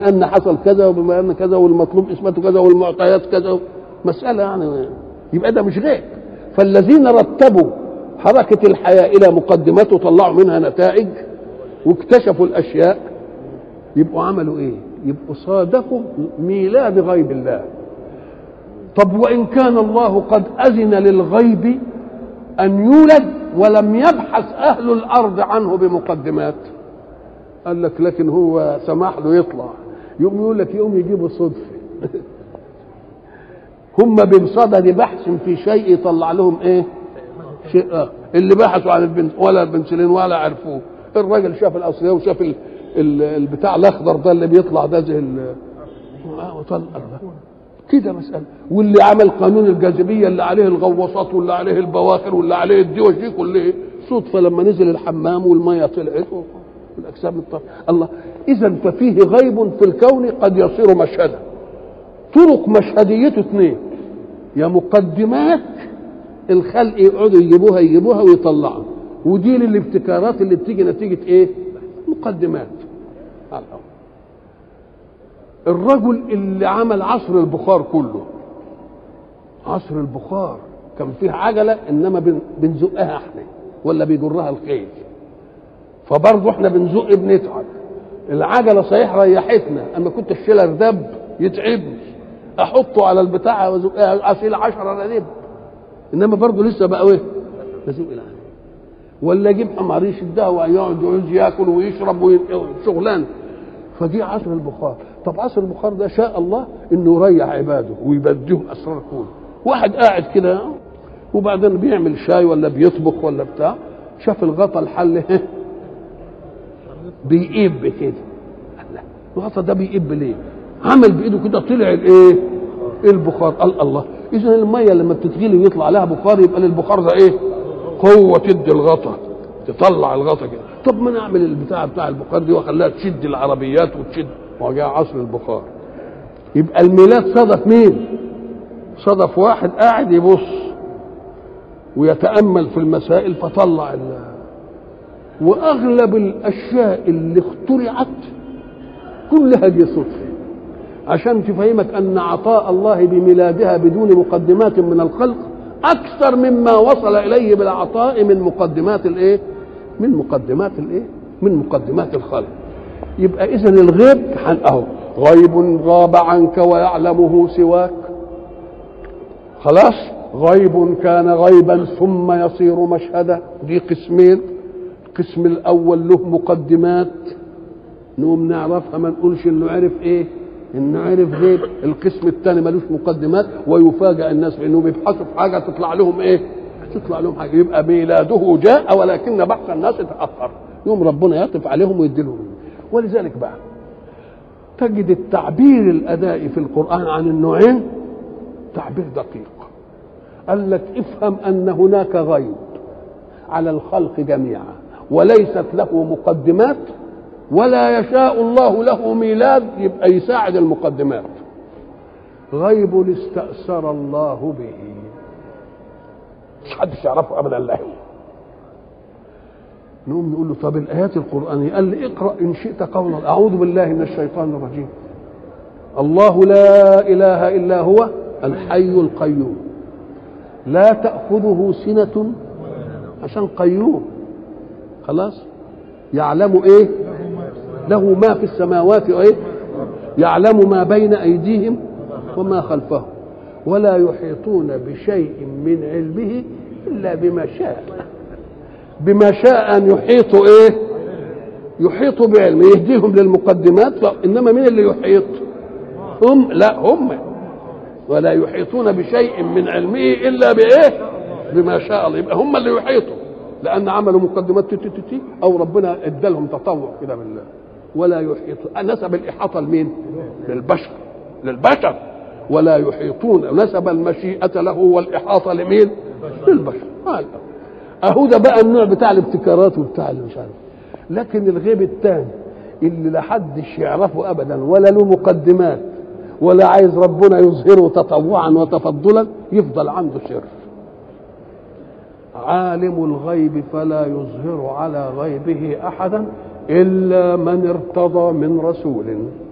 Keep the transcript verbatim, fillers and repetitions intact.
ان حصل كذا وبما ان كذا والمطلوب اثباته كذا والمعطيات كذا، مساله يعني يبقى ده مش غيب. فالذين رتبوا حركه الحياه الى مقدمات وطلعوا منها نتائج واكتشفوا الاشياء يبقوا عملوا ايه؟ يبقوا صادقوا ميلاد غيب الله. طب وان كان الله قد اذن للغيب ان يولد ولم يبحث اهل الارض عنه بمقدمات، قال لك لكن هو سمح له يطلع، يقوم يقول لك يقوم يجيبوا صدفه هم بمصدد بحث في شيء يطلع لهم ايه؟ شيء آخر. اللي بحثوا عن البنت ولا البنسلين ولا عرفوه، الراجل شاف الاصليه وشاف ال... ال... البتاع الاخضر ده اللي بيطلع ده زي ال... وطلع كده مساله. واللي عمل قانون الجاذبيه اللي عليه الغواصات واللي عليه البواخر واللي عليه الديوش دي كلها صدفه لما نزل الحمام والميه طلعت والاجسام الطاقه. الله، اذا ففيه غيب في الكون قد يصير مشهدا. طرق مشهديته اثنين، يا مقدمات الخلق يقعدوا يجيبوها يجيبوها ويطلعوا، ودي الابتكارات اللي بتيجي نتيجه ايه؟ مقدمات. الرجل اللي عمل عصر البخار كله، عصر البخار كان فيه عجله انما بنزقها احنا ولا بيجرها الخيل، فبرضه احنا بنزق بنتعب. العجله صحيح ريحتنا، اما كنت اشيلها ردب يتعبني، احطه على البتاع وازقها اشيل عشرة ردب، انما برضه لسه بقى ايه؟ بزق العجله. ولا اجيب حمار يشدها ويقعد يعوز ياكل ويشرب وشغلان. فدي عصر البخار. طب عصر البخار ده شاء الله انه يريح عباده ويبديهم اسرار كون. واحد قاعد كده وبعدين بيعمل شاي ولا بيطبخ ولا بتاع، شاف الغطا الحل بيقب كده. الله، الغطا ده بيقب ليه؟ عمل بايده كده طلع الايه؟ البخار. قال الله، اذا الميه لما بتتغلي ويطلع لها بخار يبقى للبخار ده ايه؟ قوه تدي الغطا، تطلع الغطا كده. طب ما نعمل البتاع بتاع البخار دي واخليها تشد العربيات وتشد، وجاء عصر البخار. يبقى الميلاد صدف مين؟ صدف واحد قاعد يبص ويتامل في المسائل فطلع ال... واغلب الاشياء اللي اخترعت كلها دي صدفه، عشان تفهمك ان عطاء الله بميلادها بدون مقدمات من الخلق اكثر مما وصل اليه بالعطاء من مقدمات الايه؟ من مقدمات الايه؟ من مقدمات الخلق. يبقى اذا الغيب اهو غيب غاب عنك ويعلمه سواك. خلاص، غيب كان غيبا ثم يصير مشهدا. دي قسمين. القسم الاول له مقدمات نقوم نعرفها، ما نقولش انه عرف ايه؟ انه عرف غيب. القسم الثاني ملوش مقدمات ويفاجئ الناس بانهم بيبحثوا في حاجه تطلع لهم ايه؟ تطلع لهم حاجه. يبقى ميلاده جاء ولكن بحث الناس تاخر، يوم ربنا يعطف عليهم ويدي لهم. ولذلك بقى تجد التعبير الادائي في القران عن النوعين تعبير دقيق. قال لك افهم ان هناك غيب على الخلق جميعا وليست له مقدمات ولا يشاء الله له ميلاد يبقى يساعد المقدمات. غيب استأثر الله به مش حدش يعرفه ابدا له. نقوم نقول له طب الايات القرانيه، قال لي اقرا ان شئت قولا اعوذ بالله من الشيطان الرجيم. الله لا اله الا هو الحي القيوم لا تاخذه سنه، عشان قيوم. خلاص، يعلم ايه؟ له ما في السماوات وايه؟ يعلم ما بين ايديهم وما خلفهم ولا يحيطون بشيء من علمه الا بما شاء. بما شاء ان يحيطوا ايه؟ يحيطوا بعلمه، يهديهم للمقدمات. انما مين اللي يحيط؟ هم؟ لا، هم. ولا يحيطون بشيء من علمه الا بايه؟ بما شاء الله. يبقى هم اللي يحيطوا لان عملوا مقدمات تي تي تي او ربنا ادالهم تطوع كده بالله. ولا يحيطون، نسب الاحاطه لمين؟ للبشر، للبشر. ولا يحيطون، نسب المشيئه له والاحاطه لمين؟ للبشر. اهو ده بقى النوع بتاع الابتكارات وبتاع اللي مش عارف. لكن الغيب الثاني اللي لا حدش يعرفه ابدا ولا له مقدمات ولا عايز ربنا يظهره تطوعا وتفضلا، يفضل عنده سر. عالم الغيب فلا يظهر على غيبه احدا الا من ارتضى من رسول.